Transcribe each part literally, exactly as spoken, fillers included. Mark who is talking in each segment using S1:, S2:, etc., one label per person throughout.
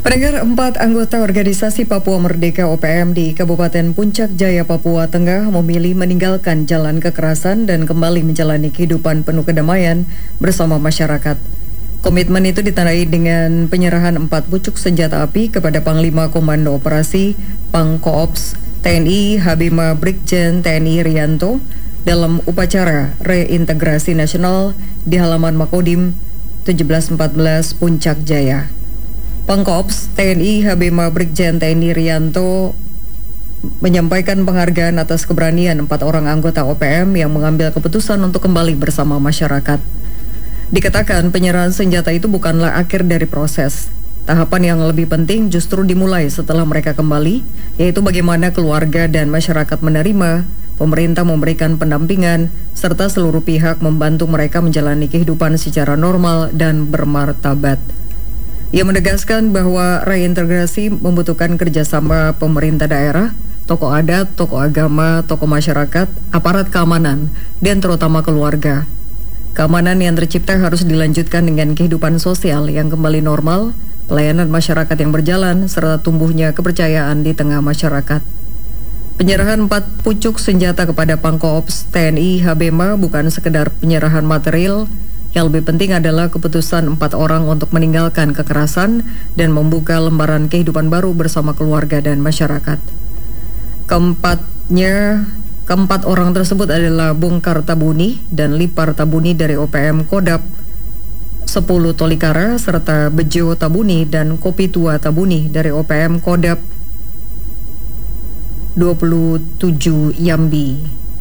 S1: Pendengar, empat anggota organisasi Papua Merdeka O P M di Kabupaten Puncak Jaya, Papua Tengah memilih meninggalkan jalan kekerasan dan kembali menjalani kehidupan penuh kedamaian bersama masyarakat. Komitmen itu ditandai dengan penyerahan empat pucuk senjata api kepada Panglima Komando Operasi Pangkoops T N I Habima Brigjen T N I Rianto dalam upacara reintegrasi nasional di halaman Makodim tujuh belas empat belas Puncak Jaya. Pangkoops T N I Habima Brigjen T N I Rianto menyampaikan penghargaan atas keberanian empat orang anggota O P M yang mengambil keputusan untuk kembali bersama masyarakat. Dikatakan penyerahan senjata itu bukanlah akhir dari proses. Tahapan yang lebih penting justru dimulai setelah mereka kembali, yaitu bagaimana keluarga dan masyarakat menerima, pemerintah memberikan pendampingan, serta seluruh pihak membantu mereka menjalani kehidupan secara normal dan bermartabat. Ia menegaskan bahwa reintegrasi membutuhkan kerjasama pemerintah daerah, tokoh adat, tokoh agama, tokoh masyarakat, aparat keamanan, dan terutama keluarga. Keamanan yang tercipta harus dilanjutkan dengan kehidupan sosial yang kembali normal, pelayanan masyarakat yang berjalan, serta tumbuhnya kepercayaan di tengah masyarakat. Penyerahan empat pucuk senjata kepada Pangkoops T N I Habema bukan sekedar penyerahan material. Yang lebih penting adalah keputusan empat orang untuk meninggalkan kekerasan dan membuka lembaran kehidupan baru bersama keluarga dan masyarakat. Keempatnya, keempat orang tersebut adalah Bongkar Tabuni dan Lipar Tabuni dari O P M Kodap sepuluh Tolikara, serta Bejo Tabuni dan Kopi Tua Tabuni dari O P M Kodap dua puluh tujuh Yambi.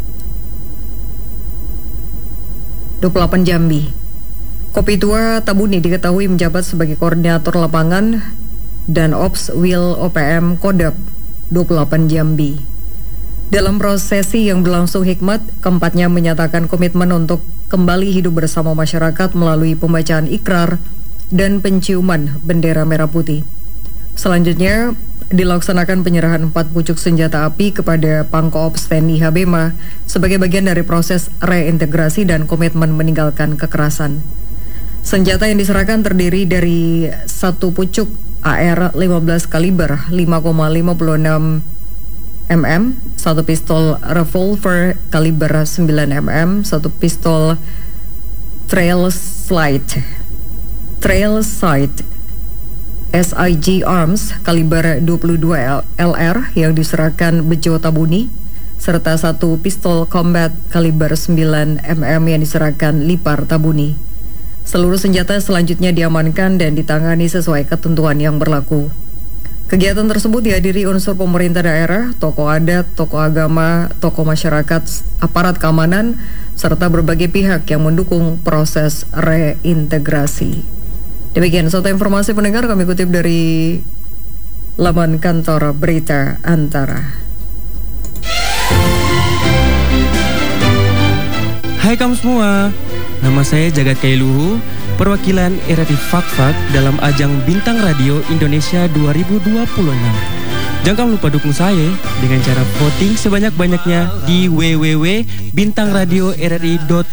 S1: dua puluh delapan Jambi. Kopi Tua Tabuni diketahui menjabat sebagai koordinator lapangan dan Ops Wil O P M Kodap dua puluh delapan Jambi. Dalam prosesi yang berlangsung hikmat, keempatnya menyatakan komitmen untuk kembali hidup bersama masyarakat melalui pembacaan ikrar dan penciuman bendera merah putih. Selanjutnya, dilaksanakan penyerahan empat pucuk senjata api kepada Pangkoops T N I Habema sebagai bagian dari proses reintegrasi dan komitmen meninggalkan kekerasan. Senjata yang diserahkan terdiri dari satu pucuk A R lima belas kaliber lima koma lima enam milimeter, satu pistol revolver kaliber sembilan milimeter, satu pistol trail sight, trail sight S I G Arms kaliber dua puluh dua L R yang diserahkan Bejo Tabuni, serta satu pistol combat kaliber sembilan milimeter yang diserahkan Lipar Tabuni. Seluruh senjata selanjutnya diamankan dan ditangani sesuai ketentuan yang berlaku. Kegiatan tersebut dihadiri unsur pemerintah daerah, tokoh adat, tokoh agama, tokoh masyarakat, aparat keamanan, serta berbagai pihak yang mendukung proses reintegrasi. Demikian satu informasi pendengar kami kutip dari laman kantor Berita Antara.
S2: Hai kamu semua, nama saya Jagat Kailuhu, perwakilan R R I Fak-Fak dalam ajang Bintang Radio Indonesia dua ribu dua puluh enam. Jangan lupa dukung saya dengan cara voting sebanyak-banyaknya di w w w titik bintang radio r r i dot